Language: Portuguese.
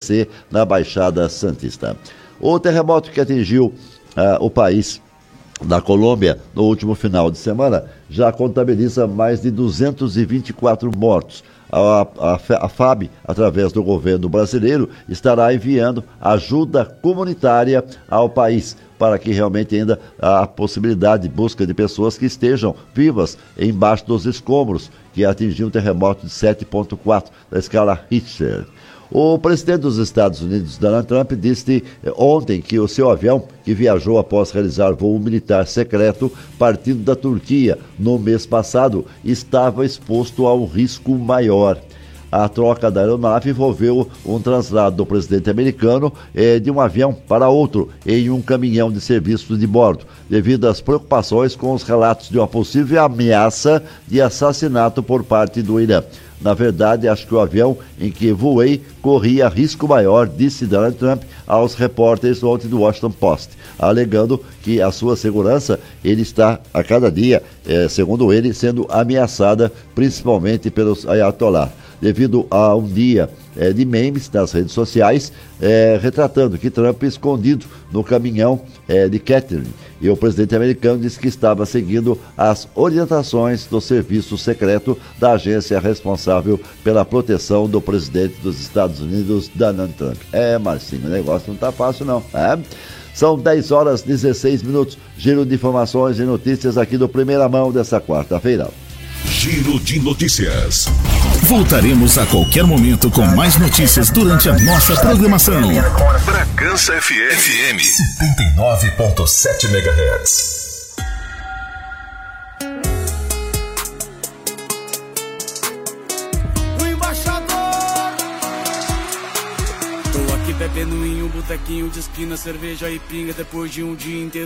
acontecer na Baixada Santista. O terremoto que atingiu o país da Colômbia no último final de semana já contabiliza mais de 224 mortos. A FAB, através do governo brasileiro, estará enviando ajuda comunitária ao país para que realmente ainda a possibilidade de busca de pessoas que estejam vivas embaixo dos escombros que atingiu um terremoto de 7,4 da escala Richter. O presidente dos Estados Unidos, Donald Trump, disse ontem que o seu avião, que viajou após realizar voo militar secreto partindo da Turquia no mês passado, estava exposto a um risco maior. A troca da aeronave envolveu um traslado do presidente americano de um avião para outro em um caminhão de serviço de bordo, devido às preocupações com os relatos de uma possível ameaça de assassinato por parte do Irã. Na verdade, acho que o avião em que voei corria risco maior, disse Donald Trump aos repórteres ontem do Washington Post, alegando que a sua segurança ele está a cada dia, segundo ele, sendo ameaçada principalmente pelos Ayatollah, devido a um dia de memes nas redes sociais retratando que Trump escondido no caminhão de Catherine. E o presidente americano disse que estava seguindo as orientações do serviço secreto da agência responsável pela proteção do presidente dos Estados Unidos, Donald Trump. Marcinho, o negócio não está fácil não. São 10 horas e 16 minutos. Giro de informações e notícias aqui do Primeira Mão dessa quarta-feira. Giro de notícias. Voltaremos a qualquer momento com mais notícias durante a nossa programação. Bragança FM 79,7 MHz. Bebendo em um botequinho de esquina, cerveja e pinga depois de um dia inteiro